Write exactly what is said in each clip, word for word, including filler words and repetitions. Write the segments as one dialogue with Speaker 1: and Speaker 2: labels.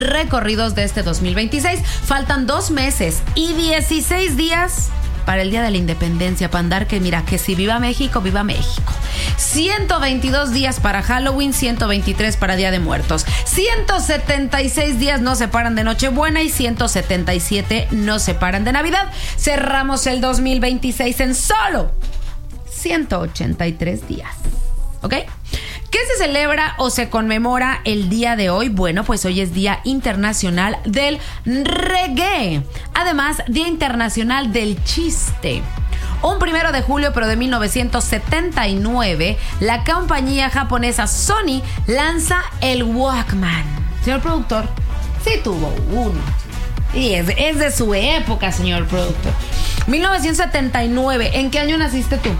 Speaker 1: recorridos de este dos mil veintiséis. Faltan dos meses y dieciséis días para el Día de la Independencia, para andar que mira, que si viva México, viva México. ciento veintidós días para Halloween, ciento veintitrés para Día de Muertos. ciento setenta y seis días nos separan de Nochebuena y ciento setenta y siete nos separan de Navidad. Cerramos el dos mil veintiséis en solo ciento ochenta y tres días. ¿Ok? ¿Qué se celebra o se conmemora el día de hoy? Bueno, pues hoy es Día Internacional del Reggae. Además, Día Internacional del Chiste. Un primero de julio, pero de mil novecientos setenta y nueve, la compañía japonesa Sony lanza el Walkman. Señor productor, sí tuvo uno. Y es, es de su época, señor productor. mil novecientos setenta y nueve. ¿En qué año naciste tú?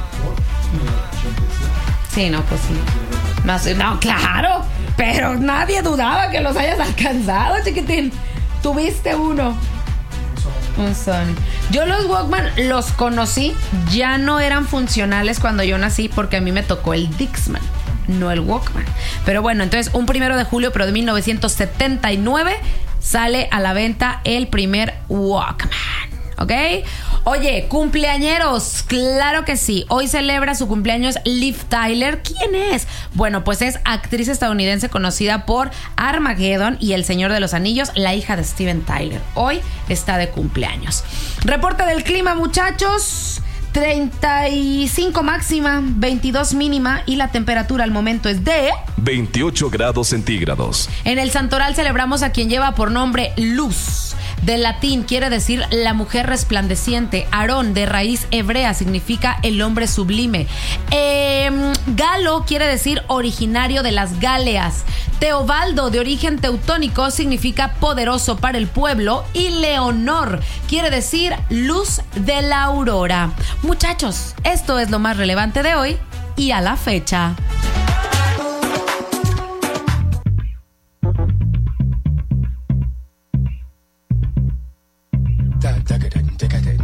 Speaker 1: Sí, no, pues sí. No, no, claro, pero nadie dudaba que los hayas alcanzado, chiquitín. Tuviste uno. Un Sony. Yo los Walkman los conocí, ya no eran funcionales cuando yo nací porque a mí me tocó el Dixman, no el Walkman. Pero bueno, entonces un primero de julio, pero de mil novecientos setenta y nueve, sale a la venta el primer Walkman. ¿Ok? Oye, cumpleañeros, claro que sí. Hoy celebra su cumpleaños Liv Tyler. ¿Quién es? Bueno, pues es actriz estadounidense conocida por Armageddon y El Señor de los Anillos, la hija de Steven Tyler. Hoy está de cumpleaños. Reporte del clima, muchachos. treinta y cinco máxima, veintidós mínima y la temperatura al momento es de
Speaker 2: veintiocho grados centígrados.
Speaker 1: En el Santoral celebramos a quien lleva por nombre Luz. Del latín quiere decir la mujer resplandeciente. Aarón, de raíz hebrea, significa el hombre sublime. Eh, Galo quiere decir originario de las Galeas. Teobaldo, de origen teutónico, significa poderoso para el pueblo. Y Leonor quiere decir luz de la aurora. Muchachos, esto es lo más relevante de hoy y a la fecha.